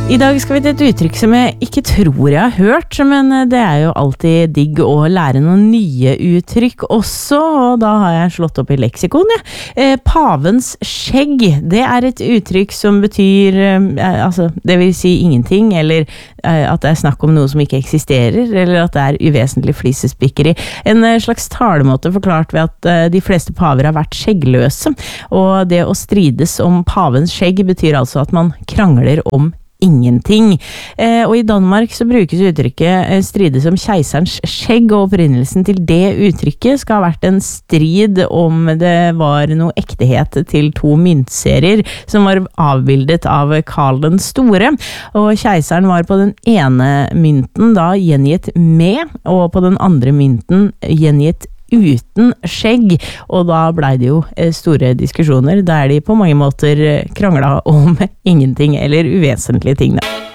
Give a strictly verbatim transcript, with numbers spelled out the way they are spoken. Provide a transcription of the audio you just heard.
I dag skal vi til et uttrykk som jeg ikke tror jeg har hørt, men det er jo alltid digg å lære noen nye uttrykk også, og da har jeg slått opp i leksikon. Ja. Eh, pavens skjegg, det er et uttrykk som betyr, eh, altså, det vil si ingenting, eller eh, at det er snakk om noe som ikke eksisterer, eller at det er uvesentlig flisespikkeri. En eh, slags talemåte forklart ved at eh, de fleste paver har vært skjeggløse, og det å strides om pavens skjegg betyr altså at man krangler om ingenting. Eh, og i Danmark så brukes uttrykket eh, strides om keiserens skjegg, og opprinnelsen til det uttrykket skal ha vært en strid om det var noe ektehet til to myntserier som var avbildet av Karl den Store, og keiseren var på den ene mynten da gjengitt med, og på den andre mynten gjengitt uten skjegg, og da ble det jo store diskusjoner der de på mange måter krangla om ingenting eller uvesentlige ting.